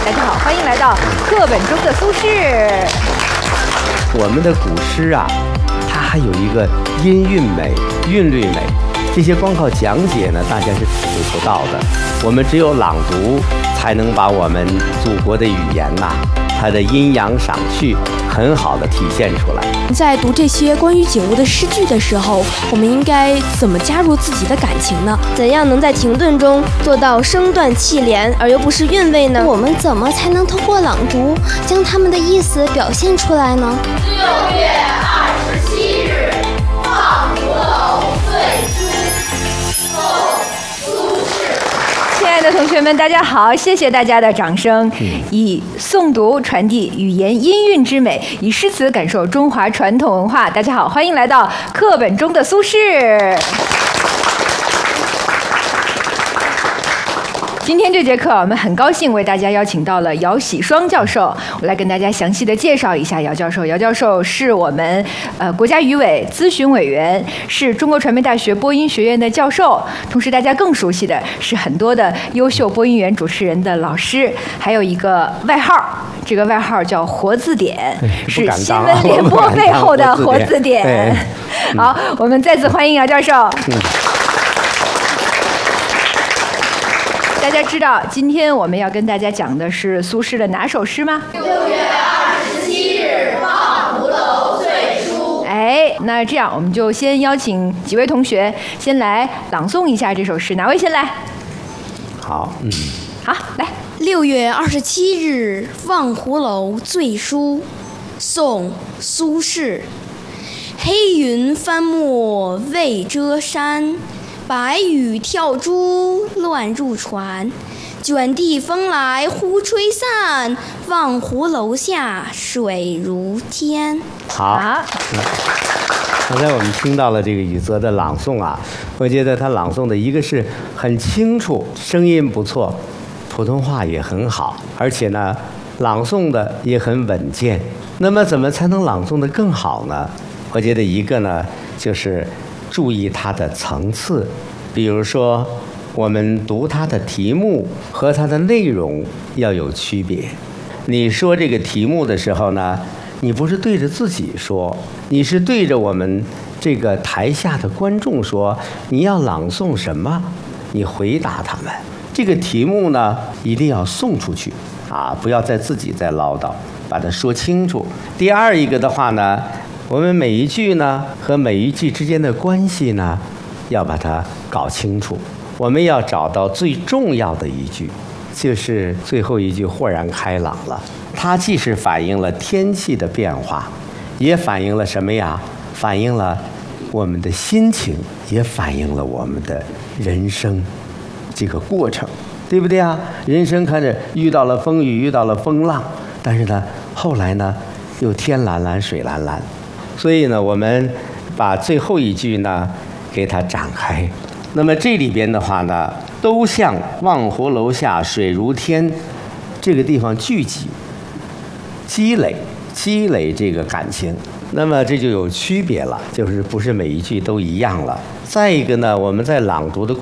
大家好，欢迎来到课本中的苏轼。 我们的古诗啊，它还有一个音韵美、韵律美，这些光靠讲解呢，大家是体会不到的。我们只有朗读，才能把我们祖国的语言它的阴阳赏序很好的体现出来。 在读这些关于景物的诗句的时候，我们应该怎么加入自己的感情呢？ 怎样能在停顿中做到声断气连而又不失韵味呢？ 我们怎么才能通过朗读将他们的意思表现出来呢 ？6月27日，望湖楼醉书，宋·苏轼。 亲爱的同学们，大家好！谢谢大家的掌声。以诵读传递语言音韵之美，以诗词感受中华传统文化。大家好，欢迎来到课本中的苏轼。今天这节课，我们很高兴为大家邀请到了姚喜双教授，我来跟大家详细的介绍一下姚教授。姚教授是我们国家语委咨询委员，是中国传媒大学播音学院的教授，同时大家更熟悉的是很多的优秀播音员、主持人的老师，还有一个外号，这个外号叫活字典，是新闻联播背后的活字典。好，我们再次欢迎姚教授。大家知道今天我们要跟大家讲的是苏轼的哪首诗吗 ？6月27日，望湖楼醉书。 那这样我们就先邀请几位同学先来朗诵一下这首诗，哪位先来？ 好， 好，来。 6月27日，望湖楼醉书，宋·苏轼。黑云翻墨未遮山，白雨跳珠乱入船，卷地风来忽吹散，望湖楼下水如天。 好，刚才我们听到了这个宇泽的朗诵啊，我觉得他朗诵的一个是很清楚，声音不错，普通话也很好，而且呢，朗诵的也很稳健。那么怎么才能朗诵的更好呢？我觉得一个呢，就是注意它的层次，比如说我们读它的题目和它的内容要有区别。你说这个题目的时候呢，你不是对着自己说，你是对着我们这个台下的观众说，你要朗诵什么，你回答他们。这个题目呢，一定要送出去啊，不要自己再唠叨，把它说清楚。第二一个的话呢，我们每一句呢和每一句之间的关系呢，要把它搞清楚。我们要找到最重要的一句，就是最后一句豁然开朗了。它既是反映了天气的变化，也反映了什么呀？反映了我们的心情，也反映了我们的人生这个过程，对不对啊？人生看着遇到了风雨，遇到了风浪，但是呢，后来呢，又天蓝蓝，水蓝蓝。所以呢，我们把最后一句呢给它展开。那么这里边的话呢，都向望湖楼下水如天这个地方聚集、积累这个感情。那么这就有区别了，就是不是每一句都一样了。再一个呢，我们在朗读的